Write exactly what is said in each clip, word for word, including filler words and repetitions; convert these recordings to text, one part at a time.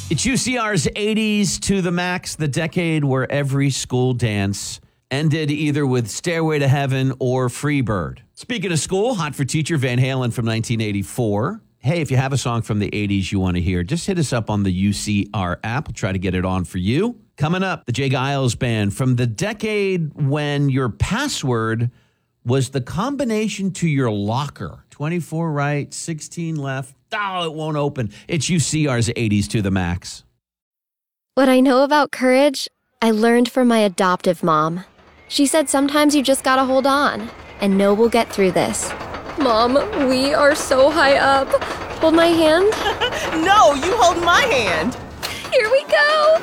It's U C R's eighties to the max, the decade where every school dance ended either with Stairway to Heaven or Freebird. Speaking of school, Hot for Teacher, Van Halen from nineteen eighty-four. Hey, if you have a song from the eighties you want to hear, just hit us up on the U C R app. We'll try to get it on for you. Coming up, the Jay Giles Band from the decade when your password was the combination to your locker. twenty-four right, sixteen left. Oh, it won't open. It's U C R's eighties to the max. What I know about courage, I learned from my adoptive mom. She said sometimes you just gotta hold on and know we'll get through this. Mom, we are so high up. Hold my hand. No, you hold my hand. Here we go.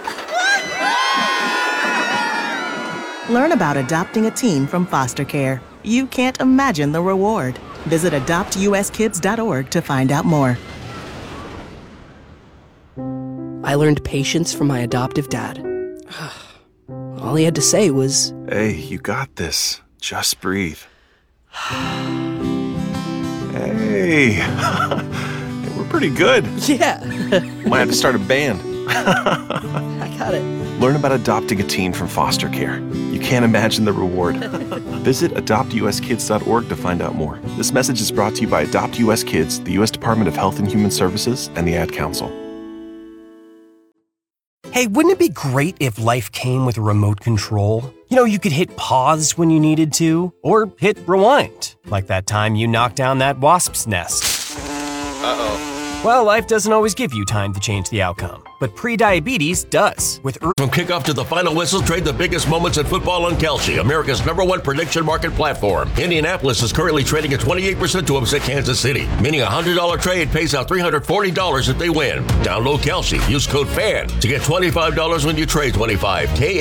Learn about adopting a teen from foster care. You can't imagine the reward. Visit adopt u s kids dot org to find out more. I learned patience from my adoptive dad. All he had to say was, "Hey, you got this. Just breathe." Hey, we're pretty good. yeah, Might have to start a band. I got it. Learn about adopting a teen from foster care. You can't imagine the reward. Visit adopt u s kids dot org to find out more. This message is brought to you by Adopt U S Kids, the U S Department of Health and Human Services, and the Ad Council. Hey, wouldn't it be great if life came with a remote control? You know, you could hit pause when you needed to, or hit rewind, like that time you knocked down that wasp's nest. Uh-oh. Well, life doesn't always give you time to change the outcome, but pre-diabetes does. With er- From kickoff to the final whistle, trade the biggest moments in football on Kalshi, America's number one prediction market platform. Indianapolis is currently trading at twenty-eight percent to upset Kansas City, meaning a one hundred dollars trade pays out three hundred forty dollars if they win. Download Kalshi, use code FAN to get twenty-five dollars when you trade twenty-five. K